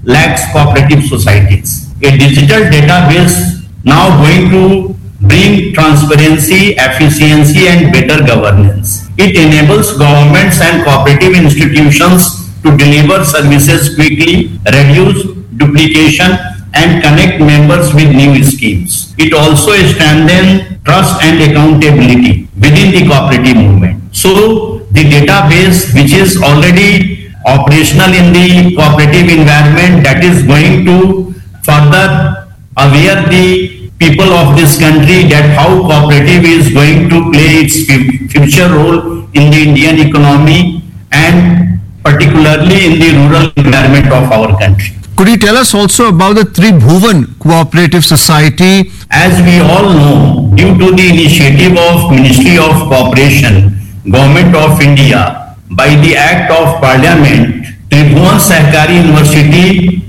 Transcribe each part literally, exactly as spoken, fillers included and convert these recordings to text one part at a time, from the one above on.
lakhs cooperative societies. A digital database now going to bring transparency, efficiency and better governance. It enables governments and cooperative institutions to deliver services quickly, reduce duplication and connect members with new schemes. It also strengthens trust and accountability within the cooperative movement. So the database which is already operational in the cooperative environment, that is going to further aware the people of this country that how cooperative is going to play its future role in the Indian economy and particularly in the rural environment of our country. Could you tell us also about the Tribhuvan Cooperative Society? As we all know, due to the initiative of Ministry of Cooperation, Government of India, by the Act of Parliament, Tribhuvan Sahkari University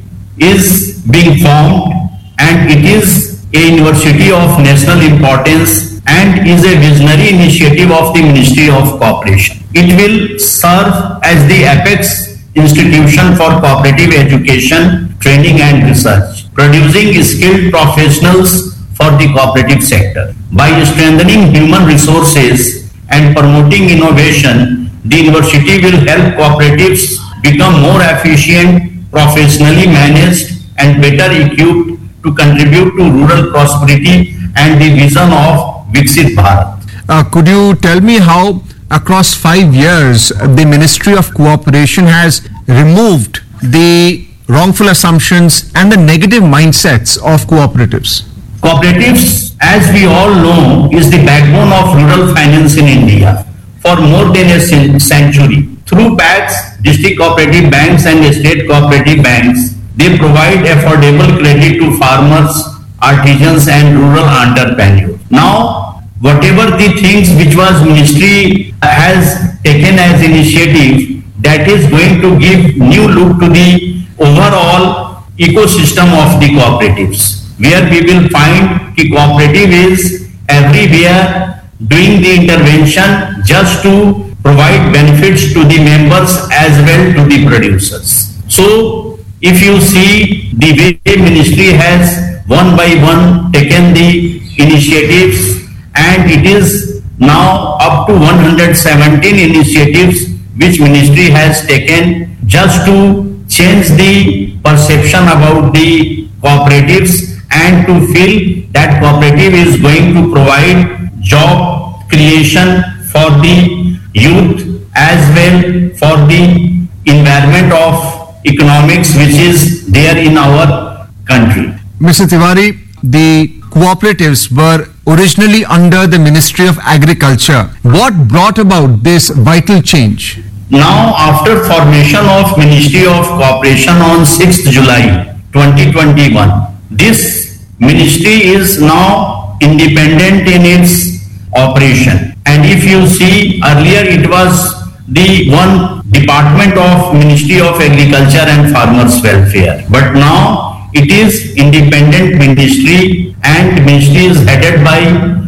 is being formed and it is a university of national importance and is a visionary initiative of the Ministry of Cooperation. It will serve as the apex institution for cooperative education, training and research, producing skilled professionals for the cooperative sector. By strengthening human resources and promoting innovation, the university will help cooperatives become more efficient, professionally managed and better equipped to contribute to rural prosperity and the vision of Viksit Bharat. Uh, could you tell me how across five years the Ministry of Cooperation has removed the wrongful assumptions and the negative mindsets of cooperatives? Cooperatives, as we all know, is the backbone of rural finance in India for more than a century. Through P A Cs, district cooperative banks and state cooperative banks, they provide affordable credit to farmers, artisans and rural entrepreneurs. Now, whatever the things which was ministry has taken as initiative, that is going to give new look to the overall ecosystem of the cooperatives, where we will find the cooperative is everywhere doing the intervention just to provide benefits to the members as well to the producers. So if you see the way ministry has one by one taken the initiatives, and it is now up to one hundred seventeen initiatives which ministry has taken just to change the perception about the cooperatives and to feel that cooperative is going to provide job creation for the youth as well for the environment of economics which is there in our country. Mister Tiwari, the cooperatives were originally under the Ministry of Agriculture. What brought about this vital change? Now, after formation of Ministry of Cooperation on sixth July twenty twenty-one, this ministry is now independent in its operation. And if you see, earlier it was the one department of Ministry of Agriculture and Farmers Welfare. But now it is independent ministry, and ministry is headed by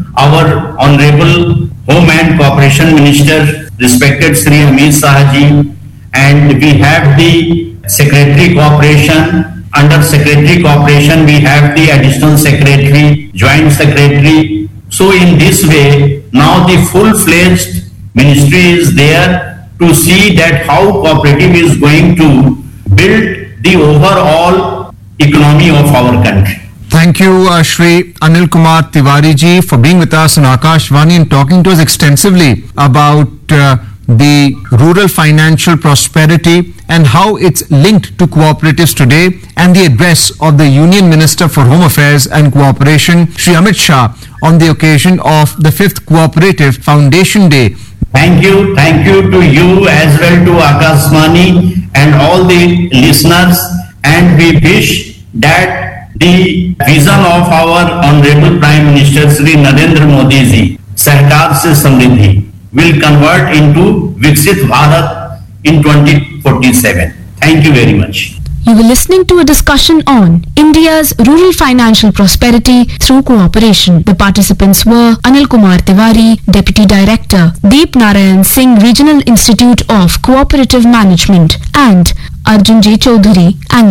our Honorable Home and Cooperation Minister, respected Sri Amit Sahaji, and we have the Secretary Cooperation. Under Secretary Cooperation, we have the Additional Secretary, Joint Secretary. So in this way, now the full-fledged ministry is there to see that how cooperative is going to build the overall economy of our country. Thank you, uh, Shri Anil Kumar Tiwari ji, for being with us on Akashvani and talking to us extensively about uh, the rural financial prosperity and how it's linked to cooperatives today, and the address of the Union Minister for Home Affairs and Cooperation, Shri Amit Shah, on the occasion of the fifth Cooperative Foundation Day. Thank you. Thank you to you as well, to Akashvani and all the listeners, and we wish that the vision of our Honorable Prime Minister Shri Narendra Modi ji, Sahkar se Samriddhi, will convert into Viksit Bharat in twenty forty-seven. Thank you very much. You were listening to a discussion on India's rural financial prosperity through cooperation. The participants were Anil Kumar Tiwari, Deputy Director, Deep Narayan Singh, Regional Institute of Cooperative Management, and Arjun J. Chaudhary,